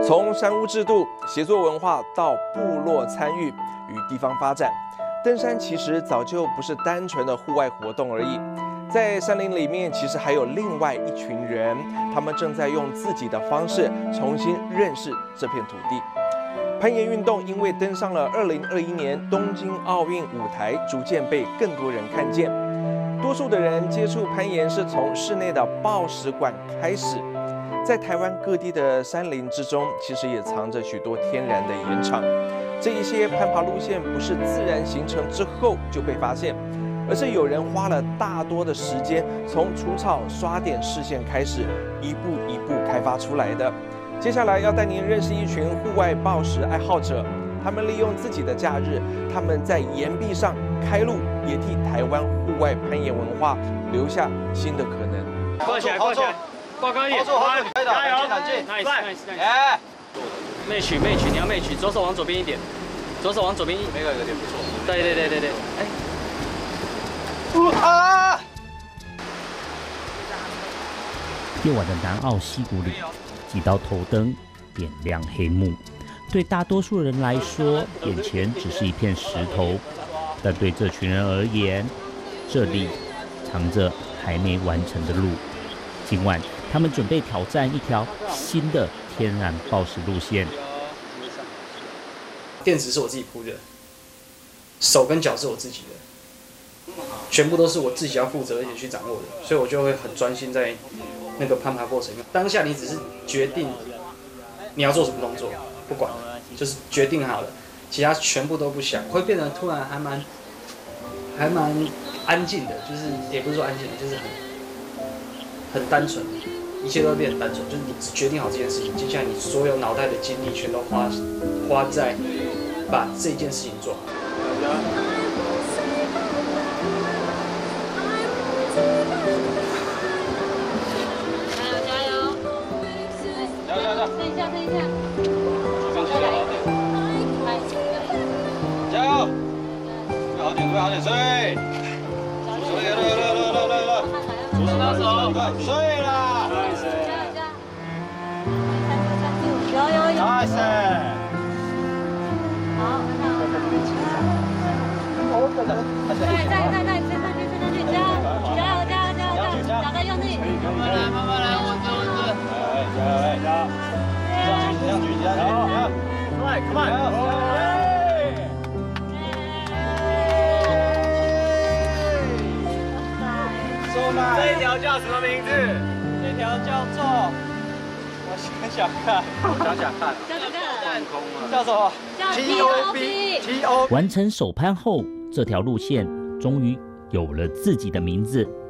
从山屋制度、协作文化到部落参与与地方发展，登山其实早就不是单纯的户外活动而已。在山林里面，其实还有另外一群人，他们正在用自己的方式重新认识这片土地。攀岩运动因为登上了2021年东京奥运舞台，逐渐被更多人看见。多数的人接触攀岩是从室内的抱石馆开始。在台湾各地的山林之中，其实也藏着许多天然的岩场。这一些攀爬路线不是自然形成之后就被发现，而是有人花了大多的时间，从除草、刷点视线开始，一步一步开发出来的。接下来要带您认识一群户外抱石爱好者，他们利用自己的假日，他们在岩壁上开路，也替台湾户外攀岩文化留下新的可能。 挂起来，挂起来，挂高一点，加油 ，nice，媚曲，你要媚曲，左手往左边一点，左手往左边一，那个有点不错。对，哎。 夜晚的南澳溪谷里，几道头灯点亮黑幕。对大多数人来说，眼前只是一片石头，但对这群人而言，这里藏着还没完成的路。今晚，他们准备挑战一条新的天然抱石路线。 垫子是我自己铺的，手跟脚是我自己的，全部都是我自己要负责而且去掌握的，所以我就会很专心在那个攀爬过程。当下你只是决定你要做什么动作，不管了，就是决定好了，其他全部都不想，会变得突然还蛮安静的，就是也不是说安静的，就是很单纯，一切都变得很单纯，就是你只决定好这件事情，接下来你所有脑袋的精力全都花在把这件事情做好。 剩一下。 加油！好点，睡！热！主持到手，睡啦！有。nice！ 好，再上去，加油！打开用力，慢慢来，稳着。加油！上去，加油 ！Come on！ 这一条叫什么名字？这条叫做……我想想看。叫什么？叫 TOP。 完成首攀后，这条路线终于有了自己的名字